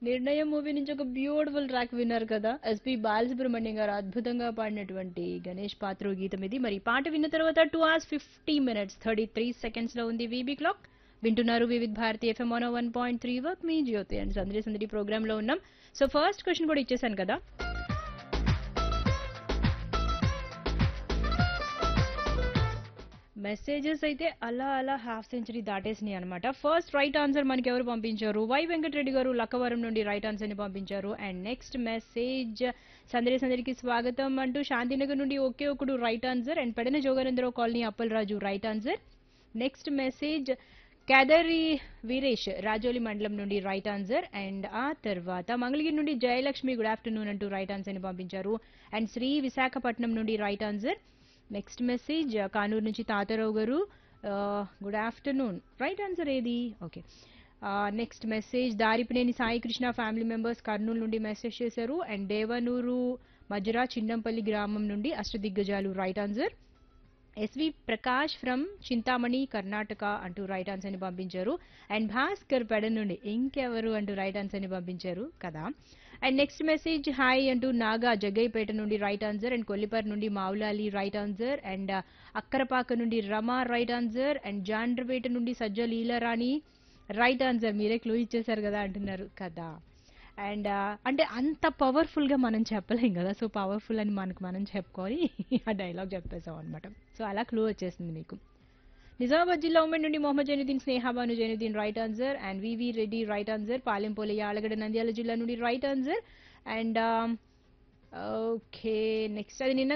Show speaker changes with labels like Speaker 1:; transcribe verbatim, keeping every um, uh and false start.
Speaker 1: నిర్ణయం మూవీ నుంచి ఒక బ్యూటిఫుల్ ట్రాక్ విన్నారు కదా, ఎస్పి బాలసుబ్రహ్మణ్యం గారు అద్భుతంగా పాడినటువంటి గణేష్ పాత్ర గీతం ఇది. మరి ఈ పాట విన్న తర్వాత two hours fifty minutes thirty three seconds లో ఉంది వీబీ క్లాక్. వింటున్నారు Vividh Bharati FM one one point three work me Jyothi and సందడి సందడి ప్రోగ్రామ్ లో ఉన్నాం. సో ఫస్ట్ క్వశ్చన్ కూడా ఇచ్చేసాను కదా, మెసేజెస్ అయితే అలా అలా హాఫ్ సెంచరీ దాటేసినాయి అనమాట. ఫస్ట్ రైట్ ఆన్సర్ మనకి ఎవరు పంపించారు, వై వెంకటరెడ్డి గారు లక్కవరం నుండి రైట్ ఆన్సర్ ని పంపించారు. అండ్ నెక్స్ట్ మెసేజ్, సందడి సందడికి స్వాగతం అంటూ శాంతినగర్ నుండి ఒకే ఒకడు right answer. And Pedana Jogananda Rao colony Appalaraju right answer. Next message Kedari Veeresh Rajoli మండలం నుండి రైట్ ఆన్సర్. అండ్ ఆ తర్వాత మంగళగిరి నుండి జయలక్ష్మి గుడ్ ఆఫ్టర్నూన్ అంటూ రైట్ ఆన్సర్ ని పంపించారు. అండ్ శ్రీ విశాఖపట్నం నుండి right answer. Next message Kanuru నుంచి తాతారావు గారు గుడ్ ఆఫ్టర్నూన్ రైట్ ఆన్సర్ ఏది, okay. Next message Daripineni Sai Krishna family members Kurnool నుండి మెసేజ్ చేశారు. అండ్ దేవనూరు మజురా చిన్నంపల్లి గ్రామం నుండి అష్టదిగ్గజాలు right answer. SV Prakash from Chintamani Karnataka అంటూ రైట్ ఆన్సర్ ని పంపించారు. అండ్ భాస్కర్ పెడ నుండి ఇంకెవరు అంటూ రైట్ ఆన్సర్ ని పంపించారు కదా. అండ్ నెక్స్ట్ మెసేజ్ హాయ్ అంటూ నాగా జగ్గైపేట నుండి రైట్ ఆన్సర్. అండ్ కొల్లిపర్ నుండి Mavulali right answer. And Akkarapaka నుండి రమా రైట్ ఆన్సర్. అండ్ జాండ్రపేట నుండి సజ్జ లీలారాణి రైట్ ఆన్సర్. మీరే క్లూ ఇచ్చేసారు కదా అంటున్నారు కదా. అండ్ అంటే అంత పవర్ఫుల్ గా మనం చెప్పలేం కదా, సో పవర్ఫుల్ అని మనకు మనం చెప్పుకొని ఆ డైలాగ్ చెప్పేసాం అనమాట. సో అలా క్లూ వచ్చేసింది మీకు. నిజామాబాద్ జిల్లా ఉమెన్ నుండి Mohammed Zainuddin Sneha Banu Zainuddin right answer. And V V Reddy right answer. Palem Polayya Allagadda Nandyal జిల్లా నుండి right answer. And okay next అది నిన్న